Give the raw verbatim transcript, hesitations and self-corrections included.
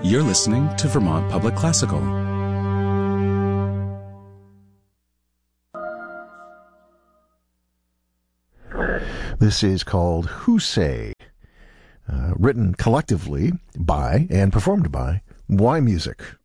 You're listening to Vermont Public Classical. This is called Who Say, uh, written collectively by and performed by Y Music.